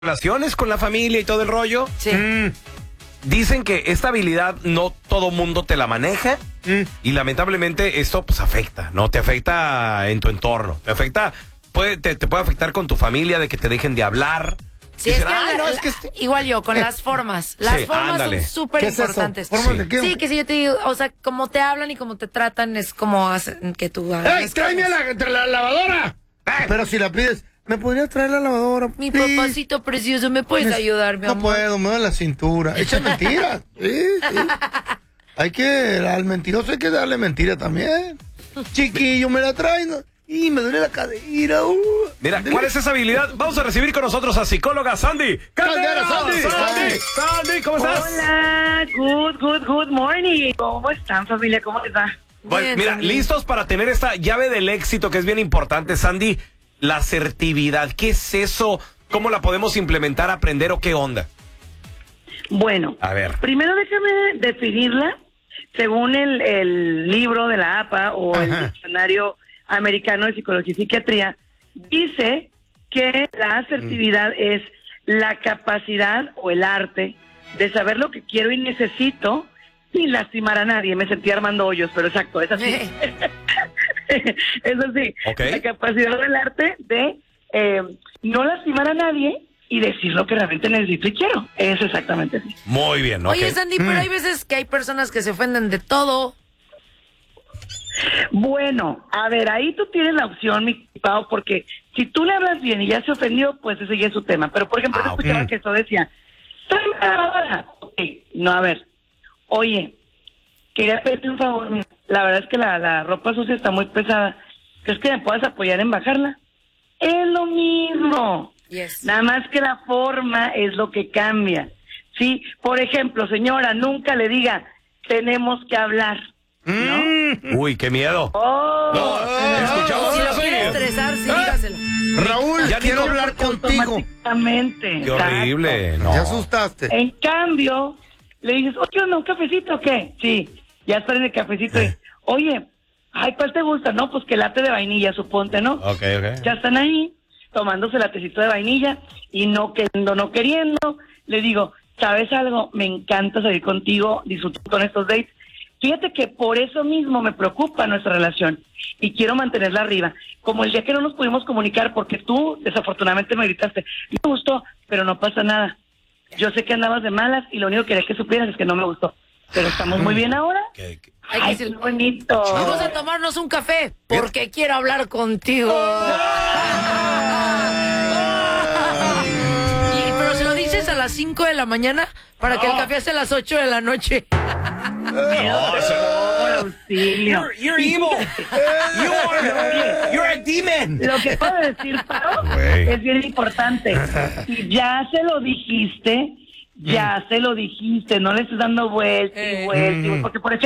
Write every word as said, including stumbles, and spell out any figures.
relaciones con la familia y todo el rollo. Sí. Mm, dicen que esta habilidad no todo mundo te la maneja mm. y lamentablemente esto pues afecta, ¿no? Te afecta en tu entorno, te afecta, puede, te, te puede afectar con tu familia, de que te dejen de hablar. Sí, es dicen, que, "Ay, la, no, la, es que este-". igual yo, con las formas. Las Sí, formas ándale. son súper ¿Qué es eso? importantes. ¿Formas Sí. de qué? Sí, que si yo te digo, o sea, como te hablan y como te tratan es como hacen que tú hagas. ¡Ey, tráeme la, tra- la lavadora! Pero si la pides, ¿me podrías traer la lavadora? Mi please? papacito precioso, ¿me puedes Me- ayudar, mi no amor? puedo, me duele la cintura. Echa mentiras. Sí, sí. Hay que, al mentiroso hay que darle mentira también. Chiquillo, me la traen. ¿no? Y me duele la cadera. Uh. Mira, ¿cuál es esa habilidad? Vamos a recibir con nosotros a psicóloga Sandy Caldera. Sandy. Sandy, Sandy, ¿cómo estás? Hola, good, good, good morning. ¿Cómo están, familia? ¿Cómo les va? Bueno, Bien, mira, Sandy. listos para tener esta llave del éxito que es bien importante, Sandy. La asertividad. ¿Qué es eso? ¿Cómo la podemos implementar, aprender o qué onda? Bueno, A ver. primero déjame definirla según el, el libro de la A P A o Ajá. el Diccionario Americano de Psicología y Psiquiatría. Dice que la asertividad es la capacidad o el arte de saber lo que quiero y necesito sin lastimar a nadie. Me sentí Armando Hoyos, pero exacto, es así. Eso sí, Ok. la capacidad del arte de eh, no lastimar a nadie y decir lo que realmente necesito y quiero. Es exactamente así. Muy bien, ¿ok? Oye, Sandy, pero hay veces que hay personas que se ofenden de todo. Bueno, a ver, ahí tú tienes la opción, mi Pau, porque si tú le hablas bien y ya se ofendió, pues ese ya es su tema. Pero, por ejemplo, Ah, yo escuchaba ok. que esto decía, "Tráeme la lavadora". Ok, no, a ver, oye, quería pedirte un favor, mira, la verdad es que la, la ropa sucia está muy pesada. ¿Crees que me puedas apoyar en bajarla? Es lo mismo. Yes. Nada más que la forma es lo que cambia. Sí, por ejemplo, señora, nunca le diga, tenemos que hablar. ¿No? Uy, qué miedo. Oh, No, escuchamos Si lo eso, quiere oye. estresar, sí, dígaselo. Raúl, Ya quiero digo- hablar contigo. automáticamente. Qué horrible. No. Me asustaste. En cambio, le dices, oye, ¿no, un cafecito o qué? Sí, ya está en el cafecito. y, oye, ay, ¿cuál te gusta? No, pues que late de vainilla, suponte, ¿no? Ok, ok. Ya están ahí, tomándose el latecito de vainilla y no queriendo, no queriendo. Le digo, ¿sabes algo? Me encanta salir contigo, disfrutar con estos dates. Fíjate que por eso mismo me preocupa nuestra relación y quiero mantenerla arriba. Como el día que no nos pudimos comunicar porque tú desafortunadamente me gritaste, no me gustó, pero no pasa nada. Yo sé que andabas de malas y lo único que quería que supieras es que no me gustó. Pero estamos muy bien ahora. ¿Qué- qué? Hay que Ay, decir- qué bonito. Vamos a tomarnos un café porque quiero hablar contigo. Y, pero se lo dices a las cinco de la mañana para que el café sea a las ocho de la noche. No, eso- Por auxilio. You're, you're evil. You are, you're a demon. Lo que puedo decir, Pau, Güey. es bien importante. Si ya se lo dijiste, ya se lo dijiste, no le estés dando vueltas y Eh. vueltas, y- porque por ejemplo,